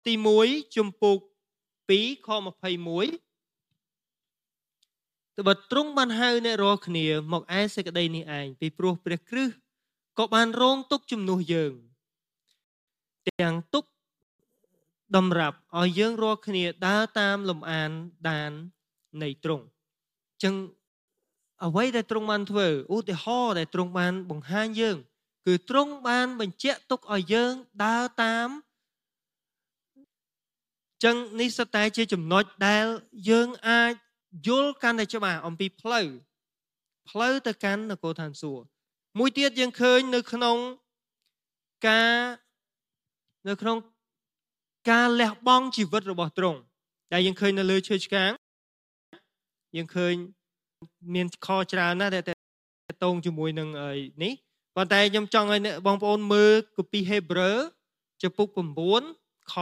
ទី1ជំពូក2ខ21ត្បិតទ្រង់បានហៅអ្នករាល់គ្នាមកឯសេចក្តីនេះឯងពីព្រោះព្រះគ្រិស្តក៏បានរងទុក្ខជំនួសយើងទាំងទុក្ខតម្រាប់ឲ្យយើងរាល់គ្នាដើរតាមលំអានដាននៃទ្រង់ចឹងអ្វីដែលទ្រង់បានធ្វើឧទាហរណ៍ដែលទ្រង់បានបង្ហាញយើងគឺទ្រង់បានបញ្ជាក់ទុកឲ្យយើងដើរតាមចឹងនេះសុទ្ធតែជាចំណុចដែលយើងអាចយល់កាន់តែច្បាស់អំពីផ្លូវទៅកាន់នគរឋានសួគ៌មួយទៀតយើងឃើញនៅក្នុងការលះបង់ជីវិតរបស់ទ្រង់ដែលយើងឃើញនៅលើឈើឆ្កាងយើងឃើញមានខច្រើនណាស់ដែលតងជាមួយនឹងនេះប៉ុន្តែខ្ញុំចង់ឲ្យបងប្អូនមើលគម្ពីរហេព្រើរចំពុក9ខ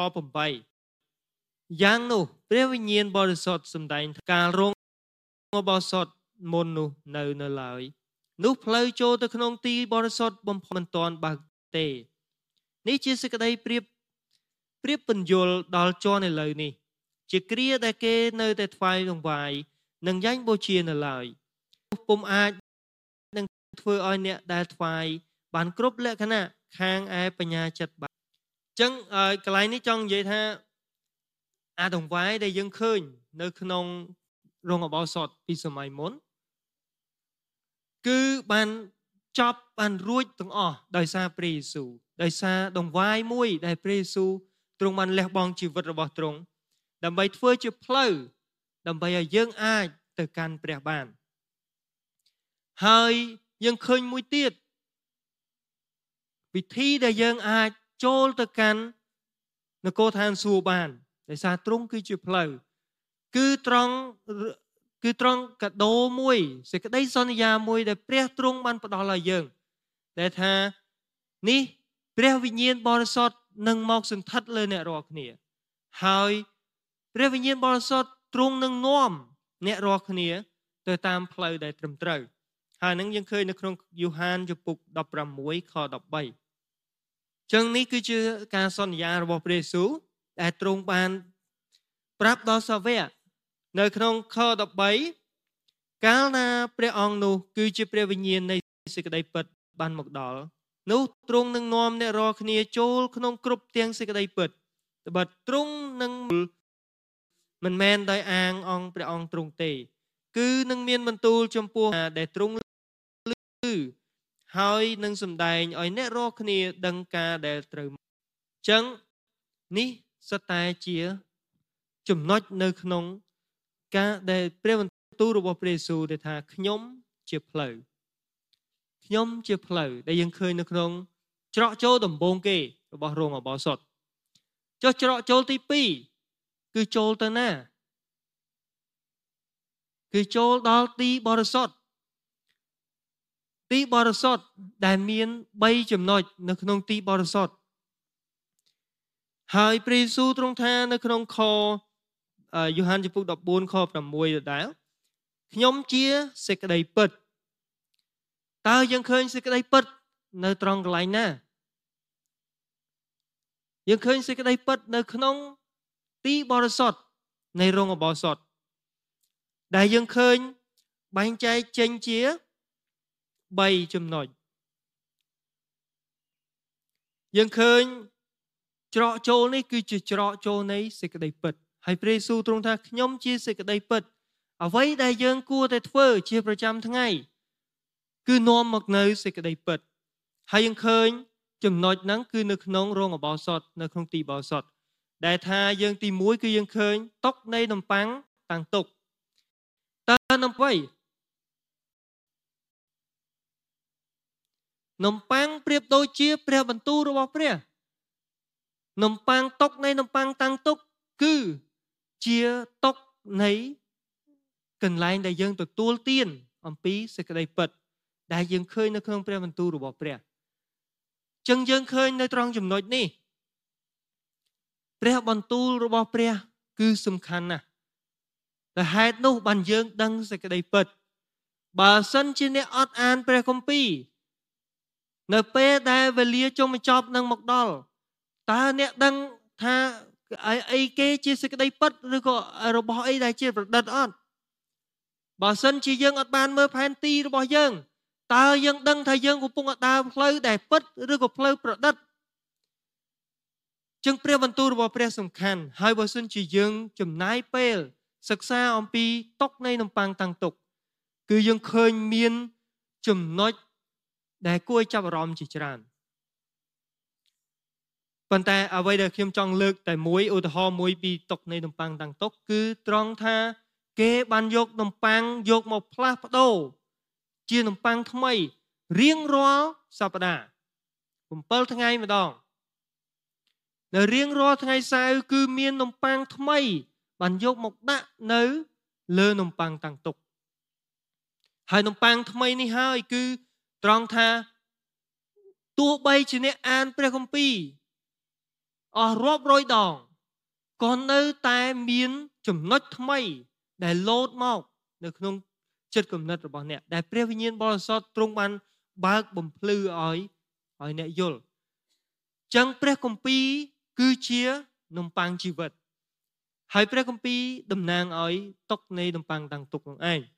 8យ៉ាងនោះព្រះវិញ្ញាណបរិសុទ្ធសម្ដែងការរងបរិសុទ្ធមុននោះនៅឡើយនោះផ្លូវចូលទៅក្នុងទីបរិសុទ្ធបំផុតមិនទាន់បើកទេនេះជាសេចក្តីប្រៀបបញ្យលដល់ជន់ឥឡូវនេះជាគ្រាដែលគេនៅតែថ្វាយដង្វាយនិងយ៉ាញ់បូជានៅឡើយពុំអាចនឹងធ្វើឲ្យអ្នកដែលថ្វាយបានគ្រប់លក្ខណៈខាងឯបញ្ញាចិត្តបានអញ្ចឹងកន្លែងនេះចង់និយាយថាអាដង្វាយដែលយើងឃើញនៅក្នុងរោងអបោសុតពីសម័យមុនគឺបានចប់បានរួចទាំងអស់ដោយសារព្រះយេស៊ូវដោយសារដង្វាយមួយដែលព្រះយេស៊ូវទ្រង់បានលះបង់ជីវិតរបស់ទ្រង់ដើម្បីធ្វើជាផ្លូវដើម្បីឲ្យយើងអាចទៅកាន់ព្រះបានហើយយើងឃើញមួយទៀតវិធីដែលយើងអាចចូលទៅកាន់នគរឋានសួគ៌បានដោយសារទ្រង់គឺជាផ្លូវគឺត្រង់កាដូមួយសេចក្តីសន្យាមួយដែលព្រះទ្រង់បានផ្ដល់ឲ្យយើងដែលថានេះព្រះវិញ្ញាណបរិសុទ្ធនឹងមកសន្ធិដ្ឋលើអ្នករាល់គ្នាហើយព្រះវិញ្ញាណបរិសុទ្ធទ្រង់នឹងនាំអ្នករាល់គ្នាទៅតាមផ្លូវដែលត្រឹមត្រូវហើយនឹងយើងឃើញនៅក្នុងយូហានជំពូក16ខ13ចឹងនេះគឺជាការសន្យារបស់ព្រះយេស៊ូវដែលទ្រង់បានប្រាប់ដល់សាវកនៅក្នុងខ13កាលណាព្រះអង្គនោះគឺជាព្រះវិញ្ញាណនៃសេចក្តីពិតបានមកដល់នោះទ្រង់នឹងនាំអ្នករាល់គ្នាចូលក្នុងគ្រប់ទាំងសេចក្តីពិតត្បិតទ្រង់នឹងមិនមែនដោយអាងអង្គព្រះអង្គទ្រង់ទេគឺនឹងមានបន្ទូលចំពោះដែលទ្រង់ឮហើយនឹងសម្ដែងឲ្យអ្នករាល់គ្នាដឹងការដែលត្រូវអញ្ចឹងនេះសុទ្ធតែជាចំណុចនៅក្នុងការដែលព្រះបន្ទូលរបស់ព្រះយេស៊ូវដែលថាខ្ញុំជាផ្លូវដែលយើងឃើញនៅក្នុងច្រកចូលដំបូងគេរបស់រោងអបោសុតចុះច្រកចូលទី2គឺចូលទៅណាគឺចូលដល់ទីបរិសុទ្ធដែលមាន3ចំណុចនៅក្នុងទីបរិសុទ្ធហើយព្រះយេស៊ូវទ្រង់ថានៅក្នុងខយូហានជំពូក14ខ6ដដែលខ្ញុំជាសេចក្តីពិតតើយើងឃើញសេចក្តីពិតនៅត្រង់កន្លែងណាយើងឃើញសេចក្តីពិតនៅក្នុងទីបរិសុទ្ធនៃរោងអបោសុតដែលយើងឃើញបែងចែកចេញជា3ចំណុចយើងឃើញច្រកចូលនេះគឺជាច្រកចូលនៃសេចក្តីពិតហើយព្រះយេស៊ូវទ្រង់ថាខ្ញុំជាសេចក្តីពិតអ្វីដែលយើងគួរតែធ្វើជាប្រចាំថ្ងៃគឺនាំមកនៅសេចក្តីពិតហើយយើងឃើញចំណុចហ្នឹងគឺនៅក្នុងរោងអបោសុតនៅក្នុងទីបោសុតដែលថាយើងទី1គឺយើងឃើញតុនៃនំប៉័ងតាំងទុកតើនំប៉័ងប្រៀបដូចជាព្រះបន្ទូលរបស់ព្រះនំប៉័ងតុនៃនំប៉័ងតាំងទុកគឺជាតុនៃកន្លែងដែលយើងទទួលទានអំពីសេចក្តីពិតដែលយើងឃើញនៅក្នុងព្រះបន្ទូលរបស់ព្រះចឹងយើងឃើញនៅត្រង់ចំណុចនេះព្រះបន្ទូលរបស់ព្រះគឺសំខាន់ណាស់តែហេតុនោះបានយើងដឹងសេចក្តីពិតបើសិនជាអ្នកអត់អានព្រះគម្ពីរនៅពេលដែលវេលាចុងបញ្ចប់នឹងមកដល់តើអ្នកដឹងថាអីគេជាសេចក្តីពិតឬក៏របស់អីដែលជាប្រឌិតអត់បើសិនជាយើងអត់បានមើលផែនទីរបស់យើងតើយើងដឹងថាយើងកំពុងដើរផ្លូវដែលពិតឬក៏ផ្លូវប្រឌិតចឹងព្រះបន្ទូលរបស់ព្រះសំខាន់ហើយបើសិនជាយើងចំណាយពេលសិក្សាអំពីតុកនៃនំប៉័ងតាំងទុកគឺយើងឃើញមានចំណុចដែលគួរចាប់អារម្មណ៍ជាច្រើនប៉ុន្តែអ្វីដែលខ្ញុំចង់លើកតែមួយឧទាហរណ៍មួយពីតុកនៃនំប៉័ងតាំងទុកគឺត្រង់ថាគេបានយកនំប៉័ងយកមកផ្លាស់ប្ដូរជានំប៉័ងថ្មីរៀងរាល់សប្តាហ៍7ថ្ងៃម្ដងនៅរៀងរាល់ថ្ងៃសៅរ៍គឺមាននំប៉័ងថ្មីបានយកមកដាក់នៅលើនំប៉័ងតាំងទុកហើយនំប៉័ងថ្មីនេះហើយគឺត្រង់ថាទោះបីជាអ្នកអានព្រះគម្ពីរអស់រាប់រយដងក៏នៅតែមានចំណុចថ្មីដែលលោតមកនៅក្នុងចិត្តគំនិតរបស់អ្នកដែលព្រះវិញ្ញាណបរិសុទ្ធទ្រង់បានបើកបំភ្លឺឲ្យអ្នកយល់ចឹងព្រះគម្ពីរគឺជានំប៉័ងជីវិតហើយព្រះគម្ពីរតំណាងឲ្យតុកនៃនំប៉័ងតាំងទុកនោះឯង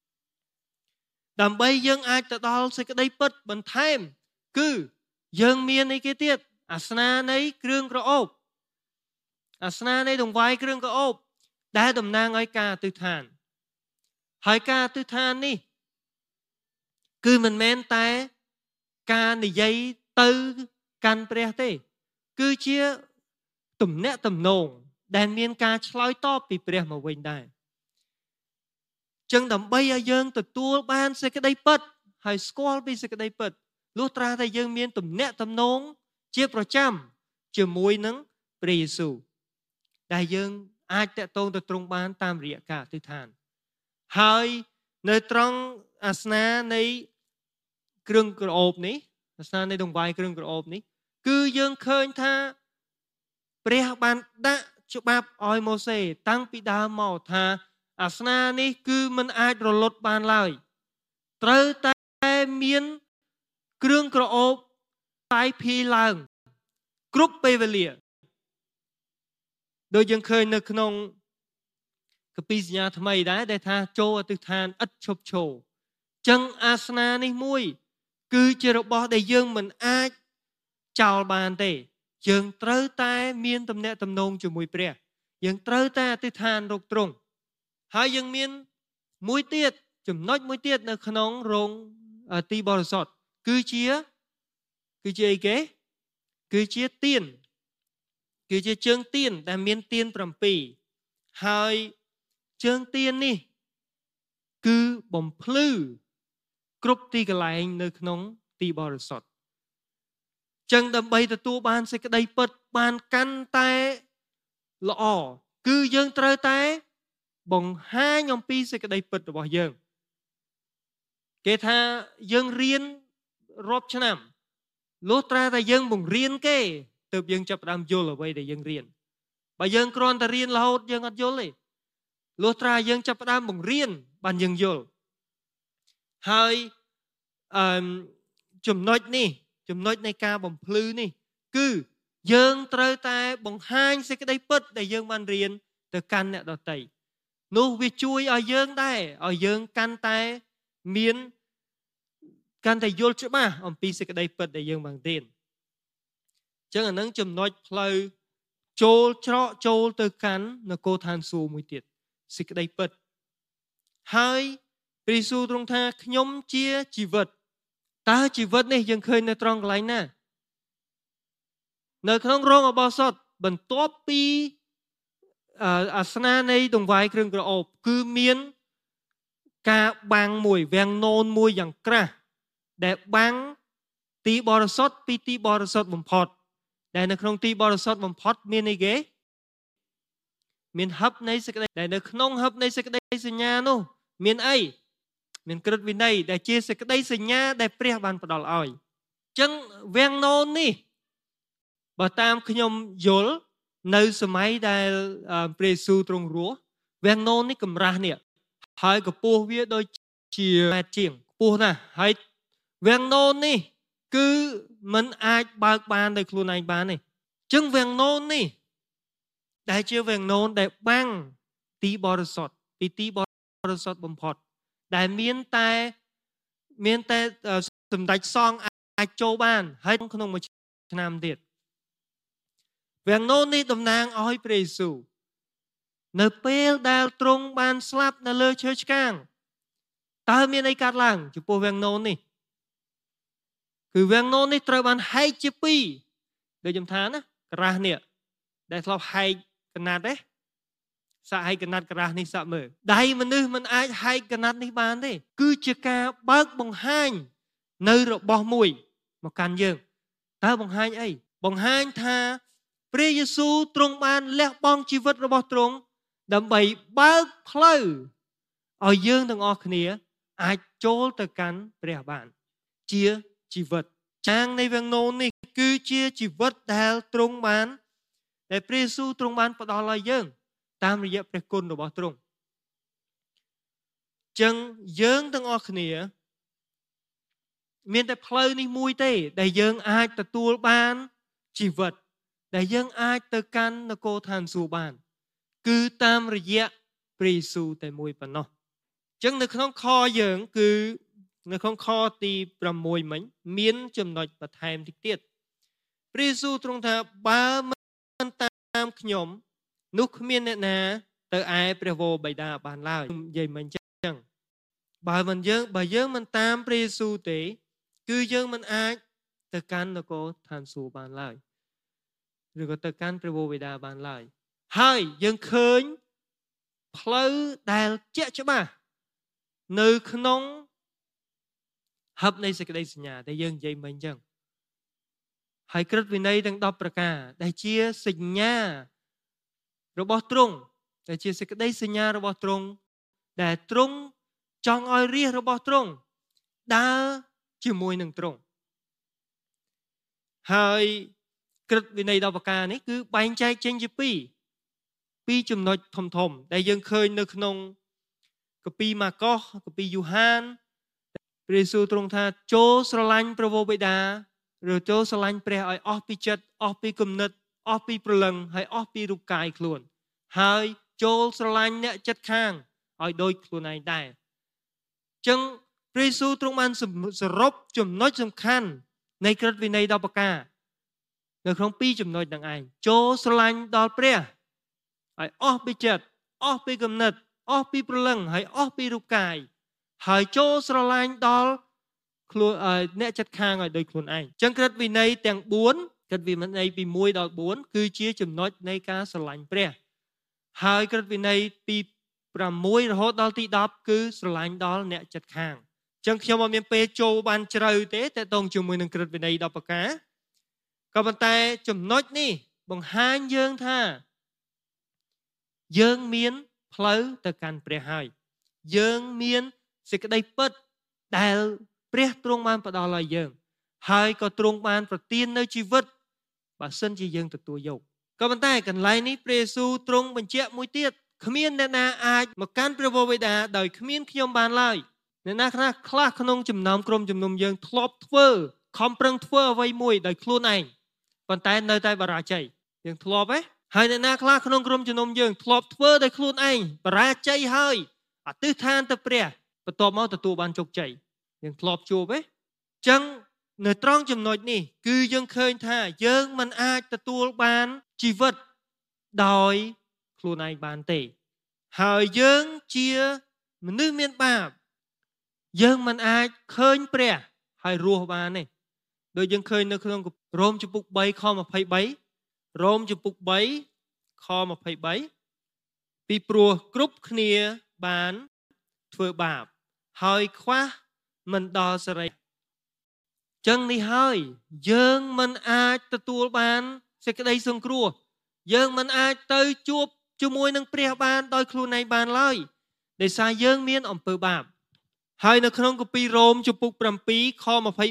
ដើម្បីយើងអាចទៅដល់សេចក្តីពិតបន្ថែមគឺយើងមានអីគេទៀតអាសនានៃគ្រឿងក្រអូបអាសនានៃដង្វាយគ្រឿងក្រអូបដែលតំណាងឲ្យការអធិដ្ឋានហើយការអធិដ្ឋាននេះគឺមិនមែនតែការនិយាយទៅកាន់ព្រះទេគឺជាទំនាក់ទំនងដែលមានការឆ្លើយតបពីព្រះមកវិញដែរចឹងដើម្បីឲ្យយើងទទួលបានសេចក្តីពិតហើយស្គាល់ពីសេចក្តីពិតលុះត្រាតែយើងមានទំនាក់ទំនងជាប្រចាំជាមួយនឹងព្រះយេស៊ូវដែលយើងអាចតាក់ទងទៅទ្រង់បានតាមរយៈការអធិដ្ឋានហើយនៅត្រង់អាសនានៃគ្រឿងក្រអូបនេះអាសនានៃដង្វាយគ្រឿងក្រអូបនេះគឺយើងឃើញថាព្រះបានដាក់ច្បាប់ឲ្យម៉ូសេតាំងពីដើមមកថាអាសនានេះគឺមិនអាចរលត់បានឡើយត្រូវតែមានគ្រឿងក្រអូបតែភីឡើងគ្រប់ពេលវេលាដូចយើងឃើញនៅក្នុងគម្ពីរសញ្ញាថ្មីដែរដែលថាចូលអធិដ្ឋានឥតឈប់ឈរចឹងអាសនានេះមួយគឺជារបស់ដែលយើងមិនអាចចោលបានទេយើងត្រូវតែមានទំនាក់ទំនងជាមួយព្រះយើងត្រូវតែអធិដ្ឋានរកទ្រង់ហើយយើងមានមួយទៀតចំណុចមួយទៀតនៅក្នុងរោងទីបរិសុទ្ធគឺជាអីគេគឺជាទៀនគឺជាជើងទៀនដែលមានទៀន7ហើយជើងទៀននេះគឺបំភ្លឺគ្រប់ទីកន្លែងនៅក្នុងទីបរិសុទ្ធចឹងដើម្បីទទួលបានសេចក្តីពិតបានកាន់តែល្អគឺយើងត្រូវតែបង្ហាញអំពីសេចក្តីពិតរបស់យើងគេថាយើងរៀនរាប់ឆ្នាំលុះត្រាតែយើងបង្រៀនគេទើបយើងចាប់ផ្ដើមយល់អ្វីដែលយើងរៀនបើយើងគ្រាន់តែរៀនរហូតយើងអត់យល់ទេលុះត្រាយើងចាប់ផ្ដើមបង្រៀនបានយើងយល់ហើយចំណុចនៃការបំភ្លឺនេះគឺយើងត្រូវតែបង្ហាញសេចក្តីពិតដែលយើងបានរៀនទៅកាន់អ្នកដទៃនោះវាជួយឲ្យយើងដែរឲ្យយើងកាន់តែយល់ច្បាស់អំពីសេចក្តីពិតដែលយើងបានរៀនអញ្ចឹងអានឹងចំណុចផ្លូវចូលច្រកចូលទៅកាន់នគរឋានសួគ៌មួយទៀតសេចក្តីពិតហើយព្រះយេស៊ូវទ្រង់ថាខ្ញុំជាជីវិតតើជីវិតនេះយើងឃើញនៅត្រង់កន្លែងណានៅក្នុងរោងអបោសុតបន្ទាប់ពីអាសនានៃដង្វាយគ្រឿងក្រអូបគឺមានការបាំងមួយវាំងនោនមួយយ៉ាងក្រាស់ដែលបាំងទីបរិសុទ្ធពីទីបរិសុទ្ធបំផុតដែលនៅក្នុងទីបរិសុទ្ធបំផុតមានអីគេមានហឹបនៃសេចក្តីដែលនៅក្នុងហឹបនៃសេចក្តីសញ្ញានោះមានអីមានក្រឹតវិន័យដែលជាសេចក្តីសញ្ញាដែលព្រះបានផ្ដល់ឲ្យអញ្ចឹងវាំងនោននេះបើតាមខ្ញុំយល់នៅសម័យដែលព្រះយេស៊ូវទ្រង់រស់វាំងនោននេះកម្រាស់នេះហើយកម្ពស់វាដូចជាម៉ែត្រជាងខ្ពស់ណាស់ហើយវាំងនោននេះគឺมันអាចបើកបានដោយខ្លួនឯងបានទេអញ្ចឹងវាំងនោននេះដែលជាវាំងននដែលបាំងទីបរិសុទ្ធពីទីបរិសុទ្ធបំផុតដែលមានតែសម្ដេចសង្ឃអាចចូលបានហើយក្នុងមួយឆ្នាំទៀតវាំងនននេះតំណាងឲ្យព្រះយេស៊ូវនៅពេលដែលទ្រង់បានស្លាប់នៅលើឈើឆ្កាងតើមានអីកើតឡើងចំពោះវាំងនននេះគឺវាំងនននេះត្រូវបានហែកជាពីរដូចខ្ញុំថាណាក្រាស់នេះដែលធ្លាប់ហែកកណាត់ទេសាក់ហែកកណាត់ក្រាស់នេះសាក់មើលដៃមនុស្សមិនអាចហែកកណាត់នេះបានទេគឺជាការបើកបង្ហាញនៅរបស់មួយមកកាន់យើងតើបង្ហាញអីបង្ហាញថាព្រះយេស៊ូវទ្រង់បានលះបង់ជីវិតរបស់ទ្រង់ដើម្បីបើកផ្លូវឲ្យយើងទាំងអស់គ្នាអាចចូលទៅកាន់ព្រះបានជាជីវិតចាងនៃវាំងនននេះគឺជាជីវិតដែលទ្រង់បានដែលព្រះយេស៊ូវទ្រង់បានផ្ដល់ឲ្យយើងតាមរយៈព្រះគុណរបស់ទ្រង់ចឹងយើងទាំងអស់គ្នាមានតែផ្លូវនេះមួយទេដែលយើងអាចទទួលបានជីវិតដែលយើងអាចទៅកាន់នគរឋានសួគ៌បានគឺតាមរយៈព្រះយេស៊ូវតែមួយប៉ុណ្ណោះចឹងនៅក្នុងខយើងគឺនៅក្នុងខទី6មិញមានចំណុចបន្ថែមតិចទៀតព្រះយេស៊ូវទ្រង់ថាបើមិនតាមខ្ញុំនោះគ្មានអ្នកណាទៅឯព្រះវរបិតាបានឡើយនិយាយមិនចឹងបើយើងមិនតាមព្រះយេស៊ូវទេគឺយើងមិនអាចទៅកាន់នគរឋានសួគ៌បានឡើយឬក៏ទៅកាន់ព្រះវរបិតាបានឡើយហើយយើងឃើញផ្លូវដែលជាក់ច្បាស់នៅក្នុងហឹបនៃសេចក្តីសញ្ញាដែលយើងនិយាយមិញចឹងហើយក្រឹតវិន័យទាំង10ប្រការដែលជាសញ្ញារបស់ទ្រង់ដែលជាសេចក្តីសញ្ញារបស់ទ្រង់ដែលទ្រង់ចង់ឲ្យរាជរបស់ទ្រង់ដើរជាមួយនឹងទ្រង់ហើយក្រឹតវិន័យ10ប្រការនេះគឺបែងចែកចេញជាពីរចំណុចធំដែលយើងឃើញនៅក្នុងកាពីម៉ាកុសកាពីយូហានព្រះយេស៊ូវទ្រង់ថាចូលស្រឡាញ់ព្រះវរបិតាឬចូលស្រឡាញ់ព្រះឲ្យអស់ពីចិត្តអស់ពីគំនិតអស់ពីព្រលឹងហើយអស់ពីរូបកាយខ្លួនហើយចូលស្រឡាញ់អ្នកចិត្តខាងឲ្យដូចខ្លួនឯងដែរចឹងព្រះយេស៊ូវទ្រង់បានសរុបចំណុចសំខាន់នៃក្រឹតវិន័យ10ប្រការនៅក្នុងពីរចំណុចហ្នឹងឯងចូលស្រឡាញ់ដល់ព្រះហើយអស់ពីចិត្តអស់ពីគំនិតអស់ពីព្រលឹងហើយអស់ពីរូបកាយហើយចូលស្រឡាញ់ដល់ខ្លួនអ្នកចិត្តខាងឲ្យដូចខ្លួនឯងចឹងក្រឹតវិន័យទាំង4ក្រឹតវិន័យពី1ដល់4គឺជាចំណុចនៃការស្រឡាញ់ព្រះហើយក្រឹតវិន័យពី6រហូតដល់ទី10គឺស្រឡាញ់ដល់អ្នកចិត្តខាងចឹងខ្ញុំអត់មានពេលចូលបានជ្រៅទេតែតងជាមួយនឹងក្រឹតវិន័យ10ប្រការក៏ប៉ុន្តែចំណុចនេះបង្ហាញយើងថាយើងមានផ្លូវទៅកាន់ព្រះហើយយើងមានសេចក្តីពិតដែលព្រះទ្រង់បានផ្ដល់ឲ្យយើងហើយក៏ទ្រង់បានប្រទាននៅជីវិតបើសិនជាយើងទទួលយកក៏ប៉ុន្តែកន្លែងនេះព្រះយេស៊ូវទ្រង់បញ្ជាក់មួយទៀតគ្មានអ្នកណាអាចមកកាន់ព្រះវរបិតាដោយគ្មានខ្ញុំបានឡើយអ្នកណាខ្លះក្នុងចំណោមក្រុមជំនុំយើងធ្លាប់ខំប្រឹងធ្វើអ្វីមួយដោយខ្លួនឯងប៉ុន្តែនៅតែបរាជ័យយើងធ្លាប់ទេហើយអ្នកណាខ្លះក្នុងក្រុមជំនុំយើងធ្លាប់ធ្វើដោយខ្លួនឯងបរាជ័យហើយអធិដ្ឋានទៅព្រះបន្ទាប់មកទទួលបានជោគជ័យយើងធ្លាប់ជួបទេចឹងនៅត្រង់ចំណុចនេះគឺយើងឃើញថាយើងមិនអាចទទួលបានជីវិតដោយខ្លួនឯងបានទេហើយយើងជាមនុស្សមានបាបយើងមិនអាចឃើញព្រះហើយរស់បានទេដូចយើងឃើញនៅក្នុងរ៉ូមជំពូក3ខ23រ៉ូមជំពូក3ខ23ពីព្រោះគ្រប់គ្នាបានធ្វើបាបហើយខ្វះមិនដល់សេរីចឹងនេះហើយយើងមិនអាចទទួលបានសេចក្តីសង្គ្រោះយើងមិនអាចទៅជួបជាមួយនឹងព្រះបានដោយខ្លួនឯងបានឡើយដោយសារយើងមានអំពើបាបហើយនៅក្នុងកាពីរ៉ូមជំពូក7ខ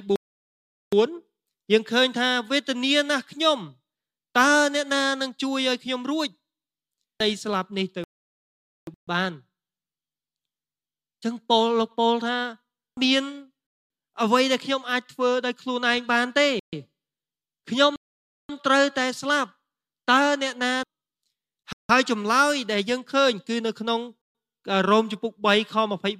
24យើងឃើញថាវេទនាណាស់ខ្ញុំតើអ្នកណានឹងជួយឲ្យខ្ញុំរួចនៃស្លាប់នេះទៅបានចឹងលោកពោលថាមានអ្វីដែលខ្ញុំអាចធ្វើដោយខ្លួនឯងបានទេខ្ញុំត្រូវតែស្លាប់តើអ្នកណាហើយចម្លើយដែលយើងឃើញគឺនៅក្នុងរ៉ូមជំពូក3ខ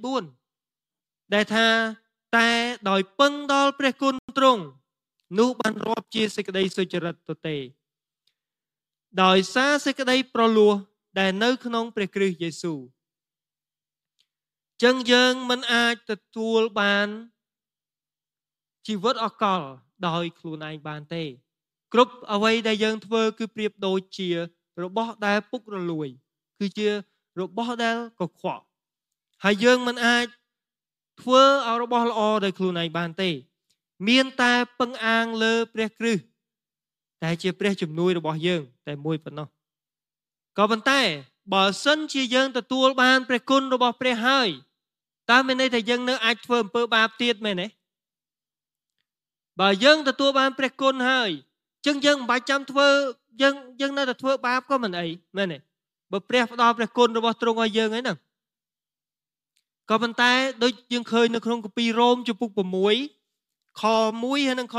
24ដែលថាតែដោយពឹងដល់ព្រះគុណទ្រង់នោះបានរាប់ជាសេចក្តីសុចរិតទទេដោយសារសេចក្តីប្រលោះដែលនៅក្នុងព្រះគ្រីស្ទយេស៊ូវចឹងយើងមិនអាចទទួលបានជីវិតអកលដោយខ្លួនឯងបានទេគ្រប់អ្វីដែលយើងធ្វើគឺប្រៀបដូចជារបស់ដែលពុករលួយគឺជារបស់ដែលកខ្វក់ហើយយើងមិនអាចធ្វើឲ្យរបស់ល្អដោយខ្លួនឯងបានទេមានតែពឹងអាងលើព្រះគ្រីស្ទដែលជាព្រះជំនួយរបស់យើងតែមួយប៉ុណ្ណោះក៏ប៉ុន្តែបើសិនជាយើងទទួលបានព្រះគុណរបស់ព្រះហើយតើមានន័យថាយើងនៅអាចធ្វើអំពើបាបទៀតមែនទេបើយើងទទួលបានព្រះគុណហើយចឹងយើងមិនបាច់ចាំធ្វើយើងនៅតែធ្វើបាបក៏មិនអីមែនទេបើព្រះផ្ដល់ព្រះគុណរបស់ទ្រង់ឲ្យយើងហ្នឹងក៏ប៉ុន្តែដូចយើងឃើញនៅក្នុងគម្ពីររ៉ូមជំពូក6ខ1ហើយនិងខ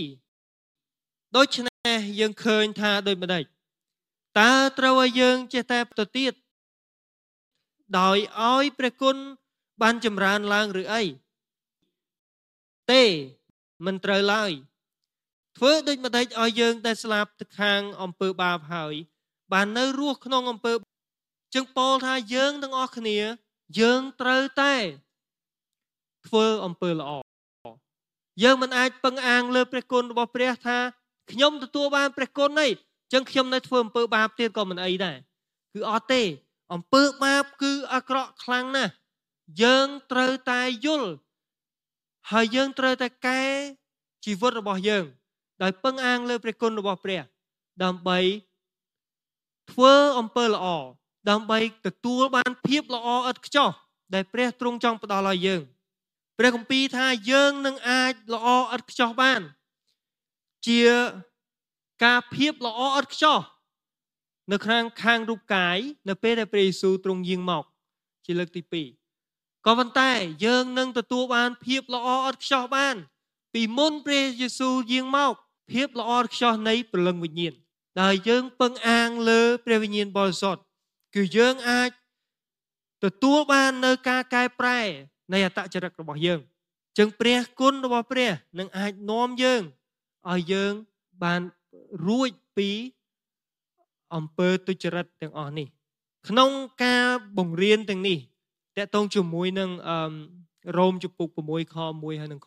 2ដូច្នេះយើងឃើញថាដូចម្ដេចតើត្រូវឲ្យយើងចេះតែទៅទៀតដោយឲ្យព្រះគុណបានចម្រើនឡើងឬអីទេមិនត្រូវឡើយធ្វើដូចម្ដេចឲ្យយើងដែលស្លាប់ទៅខាងអំពើបាបហើយបាននៅរស់ក្នុងអំពើចឹងពោលថាយើងទាំងអស់គ្នាយើងត្រូវតែធ្វើអំពើល្អយើងមិនអាចពឹងអាងលើព្រះគុណរបស់ព្រះថាខ្ញុំទទួលបានព្រះគុណហើយចឹងខ្ញុំនៅធ្វើអំពើបាបទៀតក៏មិនអីដែរគឺអត់ទេអំពើបាបគឺអាក្រក់ខ្លាំងណាស់យើងត្រូវតែយល់ហើយយើងត្រូវតែកែជីវិតរបស់យើងដោយពឹងអាងលើព្រះគុណរបស់ព្រះដើម្បីធ្វើអំពើល្អដើម្បីទទួលបានភាពល្អឥតខ្ចោះដែលព្រះទ្រង់ចង់ផ្ដល់ឲ្យយើងព្រះគម្ពីរថាយើងនឹងអាចល្អឥតខ្ចោះបានជាការភាពល្អឥតខ្ចោះនៅខាងរូបកាយនៅពេលដែលព្រះយេស៊ូវទ្រង់យាងមកជាលើកទី2ក៏ប៉ុន្តែយើងនឹងទទួលបានភាពល្អឥតខ្ចោះបានពីមុនព្រះយេស៊ូវយាងមកភាពល្អឥតខ្ចោះនៃព្រលឹងវិញ្ញាណដែលយើងពឹងអាងលើព្រះវិញ្ញាណបរិសុទ្ធគឺយើងអាចទទួលបាននៅការកែប្រែនៃអត្តចរិតរបស់យើងចឹងព្រះគុណរបស់ព្រះនឹងអាចនាំយើងឲ្យយើងបានរួចពីអំពើទុច្ចរិតទាំងអស់នេះក្នុងការបង្រៀនទាំងនេះតកតងជាមួយនឹងរ៉ូមជំពូក6ខ1ហើយនិងខ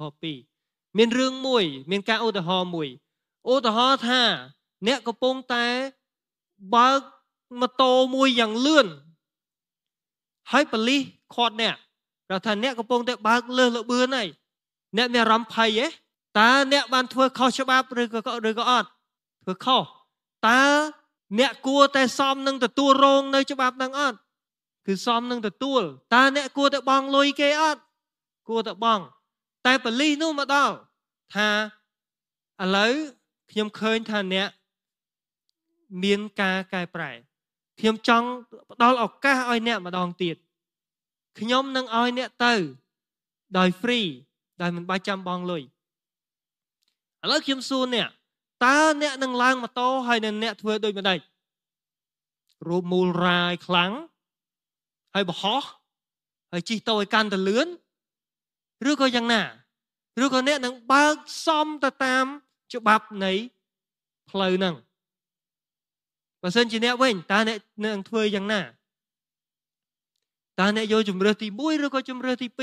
2មានរឿងមួយមានការឧទាហរណ៍មួយឧទាហរណ៍ថាអ្នកកំពុងតែបើកម៉ូតូមួយយ៉ាងលឿនហើយប៉ូលីសខាត់អ្នកប្រថាអ្នកកំពុងតែបើកលើសល្បឿនហើយអ្នកមានអារម្មណ៍ភ័យទេតើអ្នកបានធ្វើខុសច្បាប់ឬក៏អត់ធ្វើខុសតើអ្នកគួរតែសមនឹងទទួលរងនៅច្បាប់នឹងអត់គឺសមនឹងទទួលតើអ្នកគួរតែបង់លុយគេអត់គួរតែបង់តែប៉ូលីសនោះមកដល់ថាឥឡូវខ្ញុំឃើញថាអ្នកមានការកែប្រែខ្ញុំចង់ផ្ដល់ឱកាសឲ្យអ្នកម្ដងទៀតខ្ញុំនឹងឲ្យអ្នកទៅដោយ free ដោយមិនបាច់ចាំបង់លុយឥឡូវខ្ញុំសួរអ្នកតើអ្នកនឹងឡើងម៉ូតូហើយនឹងអ្នកធ្វើដូចម្ដេចរូបមូលរាយខ្លាំងហើយបរហោះហើយជិះទៅឲ្យកាន់តែលឿនឬក៏យ៉ាងណាឬក៏អ្នកនឹងបើកសមទៅតាមច្បាប់នៃផ្លូវហ្នឹងបើសិនជាអ្នកវិញតើអ្នកនឹងធ្វើយ៉ាងណាតើអ្នកយកជំរើសទី1ឬក៏ជំរើសទី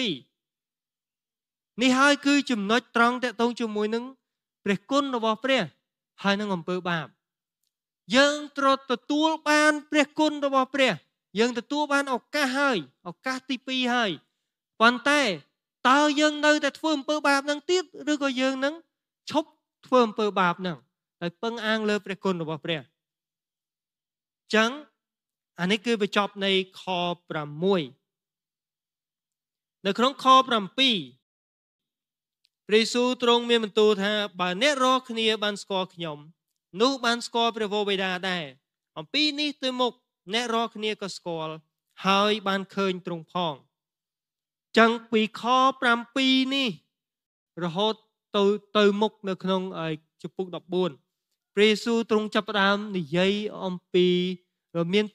2នេះហើយគឺចំណុចត្រង់តកតងជាមួយនឹងព្រះគុណរបស់ព្រះហើយនឹងអំពើបាបយើងត្រូវទទួលបានព្រះគុណរបស់ព្រះយើងទទួលបានឱកាសហើយឱកាសទី2ហើយប៉ុន្តែតើយើងនៅតែធ្វើអំពើបាបនឹងទៀតឬក៏យើងនឹងឈប់ធ្វើអំពើបាបនឹងដោយពឹងអាងលើព្រះគុណរបស់ព្រះចឹងអានេះគឺបញ្ចប់នៃខ6នៅក្នុងខ7ព្រះយេស៊ូវទ្រង់មានបន្ទូលថាបើអ្នករាល់គ្នាបានស្គាល់ខ្ញុំនោះបានស្គាល់ព្រះវរបិតាដែរអំពីនេះទៅមុខអ្នករាល់គ្នាក៏ស្គាល់ហើយបានឃើញទ្រង់ផងចឹងពីខ7នេះរហូតទៅមុខនៅក្នុងជំពូក14ព្រះយេស៊ូវទ្រង់ចាប់ផ្ដើមនិយាយអំពីមាន